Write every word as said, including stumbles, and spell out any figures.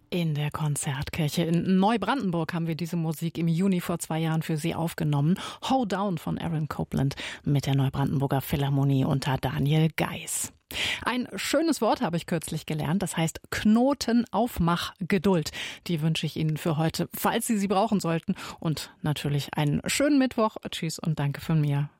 In der Konzertkirche in Neubrandenburg haben wir diese Musik im Juni vor zwei Jahren für Sie aufgenommen. Hold Down von Aaron Copland mit der Neubrandenburger Philharmonie unter Daniel Geis. Ein schönes Wort habe ich kürzlich gelernt, das heißt Knotenaufmachgeduld. Die wünsche ich Ihnen für heute, falls Sie sie brauchen sollten. Und natürlich einen schönen Mittwoch. Tschüss und danke von mir.